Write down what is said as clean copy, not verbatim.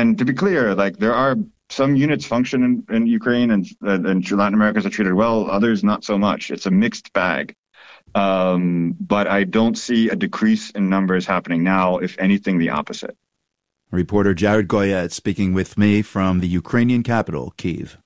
And to be clear, like there are some units function in Ukraine and Latin Americans are treated well, others not so much. It's a mixed bag. But I don't see a decrease in numbers happening now, if anything, the opposite. Reporter Jared Goyette speaking with me from the Ukrainian capital, Kyiv.